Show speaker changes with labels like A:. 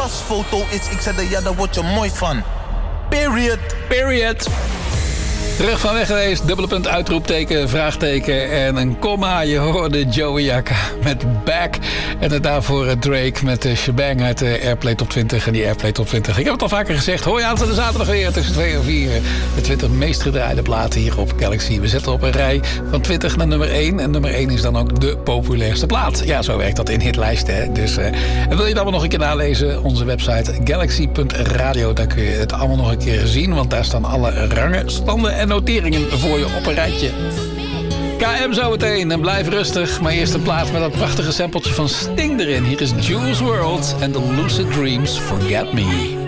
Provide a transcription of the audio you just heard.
A: pasfoto is. Ik zei, ja, daar word je mooi van. Period.
B: Terug van weg geweest, dubbele punt, uitroepteken, vraagteken en een komma. Je hoorde Joey Jacka met Back. En daarvoor Drake met Shebang uit de Airplay Top 20. En die Airplay Top 20, ik heb het al vaker gezegd. Hoor je aanstaande zaterdag weer tussen 2 en 4. De 20 meest gedraaide platen hier op Galaxy. We zetten op een rij van 20 naar nummer 1. En nummer 1 is dan ook de populairste plaat. Ja, zo werkt dat in hitlijsten. Hè? Dus en wil je het allemaal nog een keer nalezen? Onze website galaxy.radio. Daar kun je het allemaal nog een keer zien. Want daar staan alle rangen, standen en noteringen voor je op een rijtje. KM zo meteen en blijf rustig. Maar eerst een plaat met dat prachtige sampletje van Sting erin. Hier is Jules World en The Lucid Dreams Forget Me.